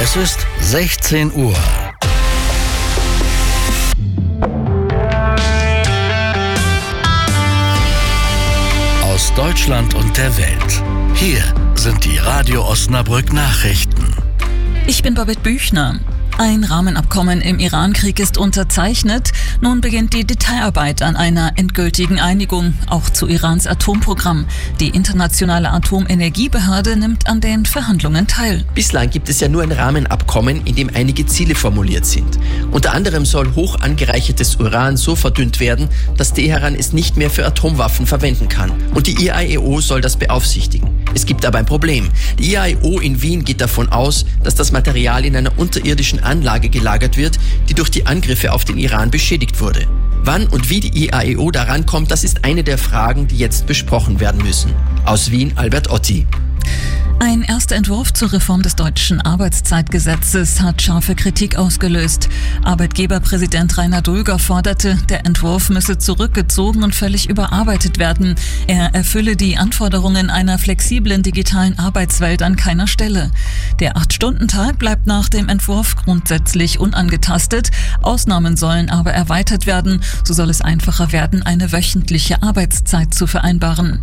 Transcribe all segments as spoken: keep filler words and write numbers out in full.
Es ist sechzehn Uhr. Aus Deutschland und der Welt. Hier sind die Radio Osnabrück Nachrichten. Ich bin Babette Büchner. Ein Rahmenabkommen im Iran-Krieg ist unterzeichnet. Nun beginnt die Detailarbeit an einer endgültigen Einigung, auch zu Irans Atomprogramm. Die internationale Atomenergiebehörde nimmt an den Verhandlungen teil. Bislang gibt es ja nur ein Rahmenabkommen, in dem einige Ziele formuliert sind. Unter anderem soll hoch angereichertes Uran so verdünnt werden, dass Teheran es nicht mehr für Atomwaffen verwenden kann. Und die I A E O soll das beaufsichtigen. Es gibt aber ein Problem. Die I A E O in Wien geht davon aus, dass das Material in einer unterirdischen Anlage gelagert wird, die durch die Angriffe auf den Iran beschädigt wurde. Wann und wie die I A E O daran kommt, das ist eine der Fragen, die jetzt besprochen werden müssen. Aus Wien, Albert Otti. Ein erster Entwurf zur Reform des deutschen Arbeitszeitgesetzes hat scharfe Kritik ausgelöst. Arbeitgeberpräsident Rainer Dulger forderte, der Entwurf müsse zurückgezogen und völlig überarbeitet werden. Er erfülle die Anforderungen einer flexiblen digitalen Arbeitswelt an keiner Stelle. Der Acht-Stunden-Tag bleibt nach dem Entwurf grundsätzlich unangetastet. Ausnahmen sollen aber erweitert werden. So soll es einfacher werden, eine wöchentliche Arbeitszeit zu vereinbaren.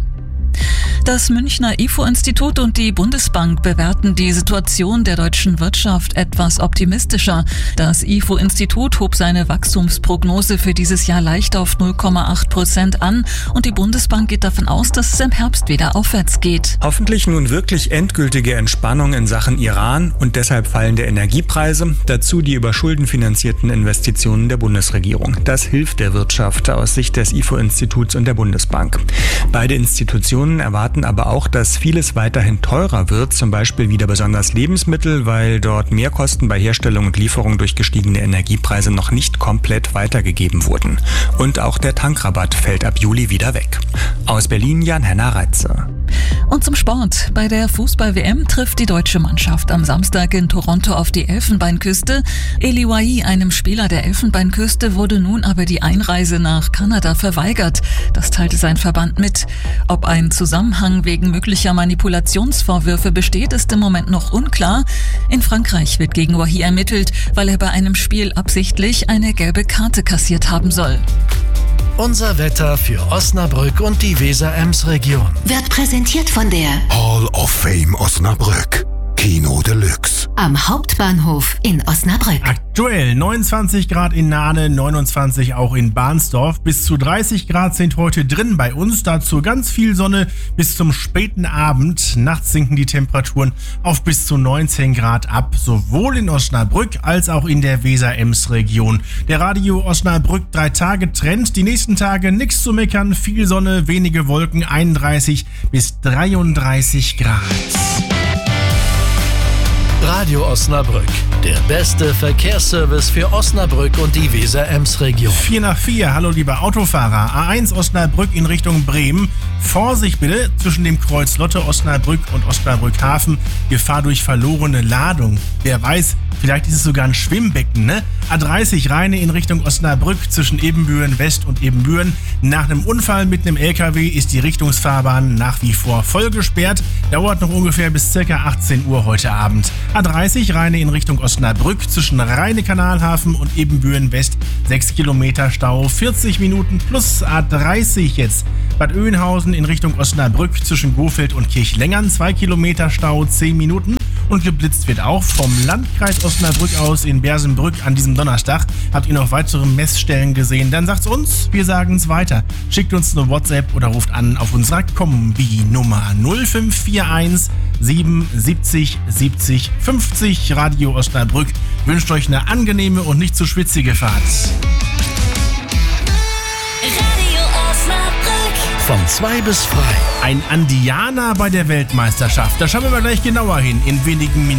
Das Münchner I F O-Institut und die Bundesbank bewerten die Situation der deutschen Wirtschaft etwas optimistischer. Das I F O-Institut hob seine Wachstumsprognose für dieses Jahr leicht auf null Komma acht Prozent an und die Bundesbank geht davon aus, dass es im Herbst wieder aufwärts geht. Hoffentlich nun wirklich endgültige Entspannung in Sachen Iran und deshalb fallende Energiepreise, dazu die über Schulden finanzierten Investitionen der Bundesregierung. Das hilft der Wirtschaft aus Sicht des I F O-Instituts und der Bundesbank. Beide Institutionen erwarten aber auch, dass vieles weiterhin teurer wird, zum Beispiel wieder besonders Lebensmittel, weil dort Mehrkosten bei Herstellung und Lieferung durch gestiegene Energiepreise noch nicht komplett weitergegeben wurden. Und auch der Tankrabatt fällt ab Juli wieder weg. Aus Berlin Jan-Henner Reitze. Und zum Sport. Bei der Fußball-W M trifft die deutsche Mannschaft am Samstag in Toronto auf die Elfenbeinküste. Eli Wahi, einem Spieler der Elfenbeinküste, wurde nun aber die Einreise nach Kanada verweigert. Das teilte sein Verband mit. Ob ein Zusammenhang wegen möglicher Manipulationsvorwürfe besteht, ist im Moment noch unklar. In Frankreich wird gegen Wahi ermittelt, weil er bei einem Spiel absichtlich eine gelbe Karte kassiert haben soll. Unser Wetter für Osnabrück und die Weser-Ems-Region. Wird präsentiert von der Hall of Fame Osnabrück. Kino Deluxe. Am Hauptbahnhof in Osnabrück. Aktuell neunundzwanzig Grad in Nahe, neunundzwanzig auch in Bahnsdorf. Bis zu dreißig Grad sind heute drin bei uns. Dazu ganz viel Sonne bis zum späten Abend. Nachts sinken die Temperaturen auf bis zu neunzehn Grad ab. Sowohl in Osnabrück als auch in der Weser-Ems-Region. Der Radio Osnabrück drei Tage Trend. Die nächsten Tage nichts zu meckern. Viel Sonne, wenige Wolken, einunddreißig bis dreiunddreißig Grad. Radio Osnabrück, der beste Verkehrsservice für Osnabrück und die Weser-Ems-Region. vier nach vier, hallo liebe Autofahrer. A eins Osnabrück in Richtung Bremen. Vorsicht bitte zwischen dem Kreuz Lotte Osnabrück und Osnabrück Hafen. Gefahr durch verlorene Ladung. Wer weiß, vielleicht ist es sogar ein Schwimmbecken, ne? A dreißig Rheine in Richtung Osnabrück zwischen Ebenbüren West und Ebenbüren. Nach einem Unfall mit einem L K W ist die Richtungsfahrbahn nach wie vor voll gesperrt. Dauert noch ungefähr bis ca. achtzehn Uhr heute Abend. A dreißig Rheine in Richtung Osnabrück zwischen Rheine-Kanalhafen und Ebenbüren West sechs Kilometer Stau, vierzig Minuten plus A dreißig jetzt. Bad Oeynhausen in Richtung Osnabrück zwischen Gofeld und Kirchlengern zwei Kilometer Stau, zehn Minuten. Und geblitzt wird auch vom Landkreis Osnabrück aus in Bersenbrück an diesem Donnerstag. Habt ihr noch weitere Messstellen gesehen? Dann sagt's uns, wir sagen's weiter. Schickt uns eine WhatsApp oder ruft an auf unserer Kombi-Nummer null fünf vier eins sieben siebzig siebzig fünfzig. Radio Osnabrück wünscht euch eine angenehme und nicht zu schwitzige Fahrt. Radio Osnabrück. Von zwei bis frei. Ein Andianer bei der Weltmeisterschaft. Da schauen wir mal gleich genauer hin in wenigen Minuten.